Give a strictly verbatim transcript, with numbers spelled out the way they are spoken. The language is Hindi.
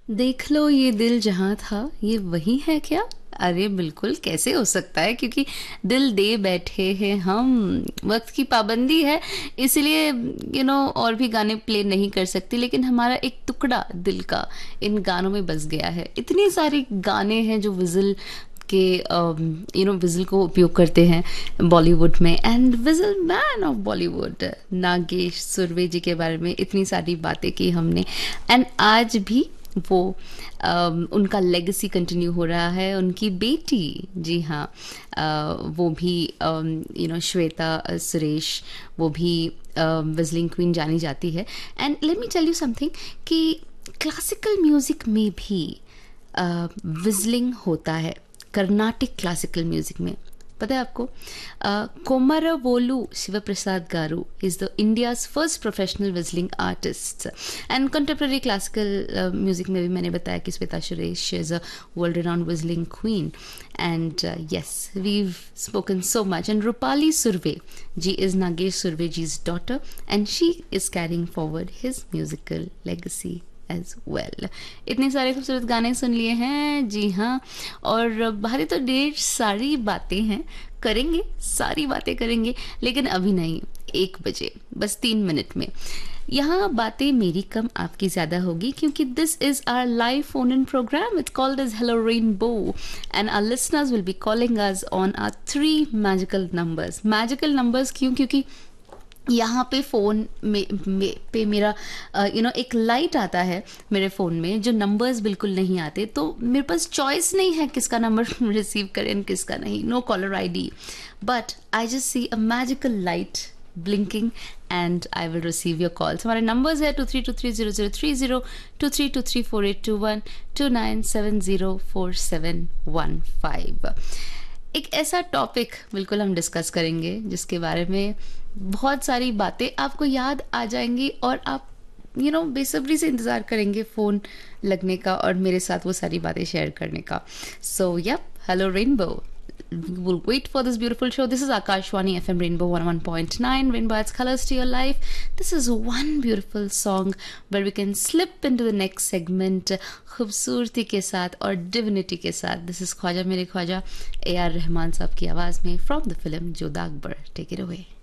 देख लो ये दिल जहाँ था ये वही है क्या। अरे बिल्कुल, कैसे हो सकता है, क्योंकि दिल दे बैठे हैं हम। वक्त की पाबंदी है, इसलिए यू नो और भी गाने प्ले नहीं कर सकती, लेकिन हमारा एक टुकड़ा दिल का इन गानों में बस गया है। इतने सारे गाने हैं जो विजिल के यू नो विजिल को उपयोग करते हैं बॉलीवुड में। And vigil man of Bollywood Nagesh Surve जी के बारे में इतनी सारी बातें की हमने। एंड आज भी वो um, उनका लेगेसी कंटिन्यू हो रहा है। उनकी बेटी, जी हाँ, uh, वो भी you know Shweta uh, Suresh, वो भी विजलिंग क्वीन जानी जाती है। And let me tell you something कि क्लासिकल म्यूज़िक में भी विजलिंग uh, होता है। कर्नाटिक क्लासिकल म्यूज़िक में पता है आपको, कोमरवोलू शिव प्रसाद गारू is the India's first professional विजलिंग artist. And contemporary classical music में भी मैंने बताया कि Shweta Suresh is a world renowned विजलिंग queen. And yes, weave spoken so much. And Rupali Surve ji is Nagesh Surve जी's daughter, and she is carrying forward his musical legacy as well. इतने सारे खूबसूरत गाने सुन लिए हैं, जी हाँ, और बाहरी तो ढेर सारी बातें हैं, करेंगे सारी बातें करेंगे, लेकिन अभी नहीं, एक बजे बस तीन मिनट में। यहाँ बातें मेरी कम आपकी ज़्यादा होगी, क्योंकि this is our live phone in programme. It's called as hello rainbow, and our listeners will be calling us on our three magical numbers. Magical numbers क्यों? क्योंकि यहाँ पे फ़ोन में, में पे मेरा यू नो एक लाइट आता है मेरे फ़ोन में, जो नंबर्स बिल्कुल नहीं आते, तो मेरे पास चॉइस नहीं है किसका नंबर रिसीव करें किसका नहीं। No caller ID, but I just see a magical light blinking and I will receive your calls. हमारे नंबर्स है to three to three zero zero three zero, to three to three four eight to one, to nine seven zero four seven one five. एक ऐसा टॉपिक बिल्कुल हम डिस्कस करेंगे जिसके बारे में बहुत सारी बातें आपको याद आ जाएंगी, और आप यू नो बेसब्री से इंतज़ार करेंगे फ़ोन लगने का और मेरे साथ वो सारी बातें शेयर करने का। सो yup, hello rainbow, we'll wait for this beautiful show. This is Akashwani F M Rainbow one oh one point nine. Rainbow adds colors to your life. This is one beautiful song where we can slip into the next segment खूबसूरती के साथ और डिविनिटी के साथ। This is ख्वाजा मेरे ख्वाजा, ए आर रहमान साहब की आवाज़ में, from the film Jodha Akbar. Take it away.